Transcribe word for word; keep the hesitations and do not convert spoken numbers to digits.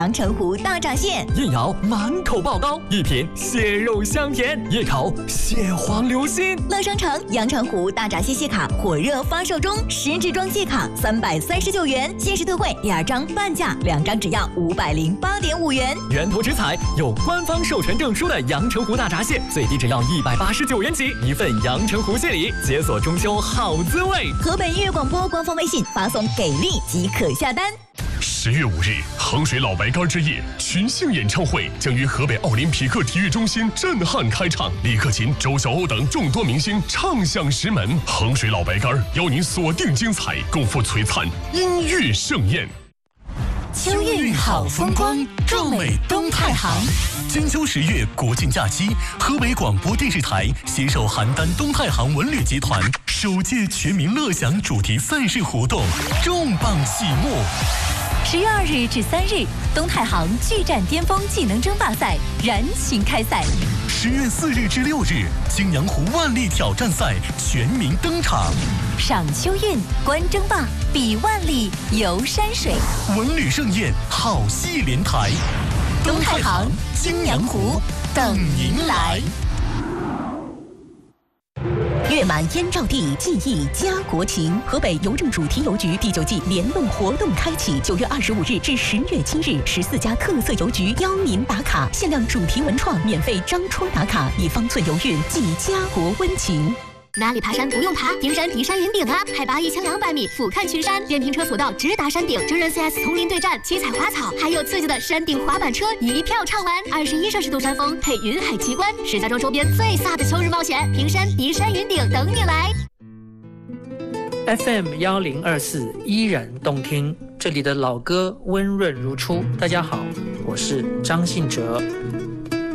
阳澄湖大闸蟹， 一咬满口爆膏，一品蟹肉香甜，一口蟹黄流心。 乐商城阳澄湖大闸蟹蟹卡火热发售中，十支装蟹卡三百三十九元，限时特惠两张半价，两张只要五百零八点五元。 源头直采，有官方授权证书的阳澄湖大闸蟹，最低只要一百八十九元起，一份阳澄湖蟹礼，解锁中秋好滋味。 河北音乐广播官方微信发送给力即可下单。 十月五日，衡水老白干之夜群星演唱会将于河北奥林匹克体育中心震撼开唱，李克勤、周晓鸥等众多明星唱响石门。衡水老白干邀您锁定精彩，共赴璀璨音乐盛宴。 秋韵好风光，壮美东太行。金秋十月国庆假期，河北广播电视台携手邯郸东太行文旅集团首届全民乐享主题赛事活动重磅启幕。 十月二日至三日，东太行巨战巅峰技能争霸赛燃情开赛。 十月四日至六日，青阳湖万历挑战赛全民登场。 赏秋韵，观争霸，比万历，游山水， 文旅盛宴，好戏连台。 东太行，青阳湖，等您来。 月满燕赵地，记忆家国情。河北邮政主题邮局第九季联动活动开启，九月二十五日至十月七日，十四家特色邮局邀您打卡，限量主题文创，免费张戳打卡，以方寸邮运，寄家国温情。 哪里爬山不用爬？平山迪山云顶啊，海拔一千两百米，俯瞰群山，电瓶车索道直达山顶，真人 C S 丛林对战，七彩花草，还有刺激的山顶滑板车，一票畅玩。二十一摄氏度山峰配云海奇观，石家庄周边最飒的秋日冒险，平山迪山云顶等你来。 F M 幺零二四依然动听，这里的老歌温润如初。大家好，我是张信哲。